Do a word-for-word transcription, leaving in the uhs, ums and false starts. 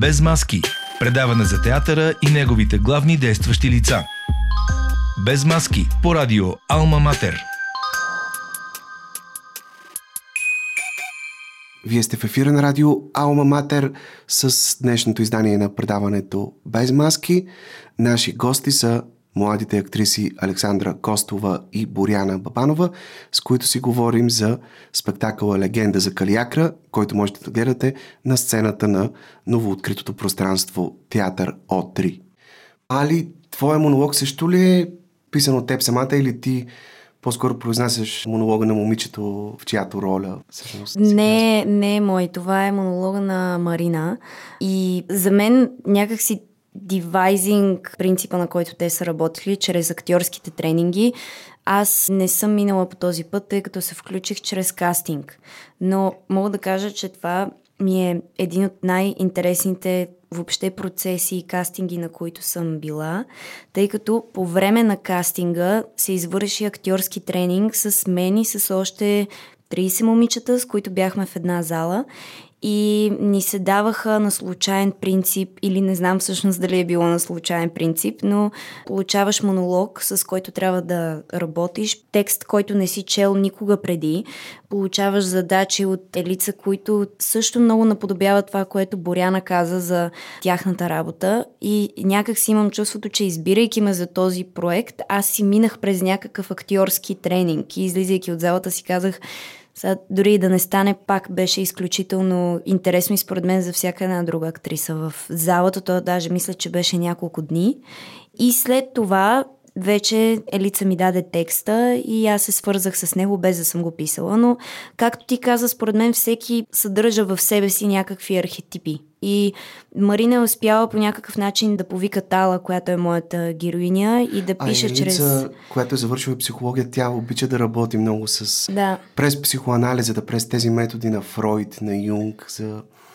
Без маски. Предаване за театъра и неговите главни действащи лица. Без маски по радио Алма Матер. Вие сте в ефира на радио Алма Матер с днешното издание на предаването Без маски. Наши гости са младите актриси Александра Костова и Боряна Бабанова, с които си говорим за спектакъла Легенда за Калиакра, който можете да гледате на сцената на новооткритото пространство Театър О три. Али, твоя монолог също ли е писан от теб самата или ти по-скоро произнасяш монолога на момичето, в чиято роля всъщност? Не, не е мой. Това е монолога на Марина. И за мен някакси девайзинг, принципа, на който те са работили, чрез актьорските тренинги, аз не съм минала по този път, тъй като се включих чрез кастинг. Но мога да кажа, че това ми е един от най-интересните въобще процеси и кастинги, на които съм била, тъй като по време на кастинга се извърши актьорски тренинг с мен и с още трийсет момичета, с които бяхме в една зала и ни се даваха на случайен принцип, или не знам всъщност дали е било на случайен принцип, но получаваш монолог, с който трябва да работиш, текст, който не си чел никога преди, получаваш задачи от лица, които също много наподобяват това, което Боряна каза за тяхната работа, и някак си имам чувството, че избирайки ме за този проект, аз си минах през някакъв актьорски тренинг и излизайки от залата си казах: сега, дори и да не стане, пак беше изключително интересно и според мен за всяка една друга актриса в залата. То даже мисля, че беше няколко дни. И след това вече Елица ми даде текста и аз се свързах с него, без да съм го писала. Но, както ти каза, според мен всеки съдържа в себе си някакви архетипи. И Марина е успяла по някакъв начин да повика Тала, която е моята героиня, и да пише а Елица, чрез... която е завършила психология, тя обича да работи много с... Да. През психоанализата, през тези методи на Фройд, на Юнг, за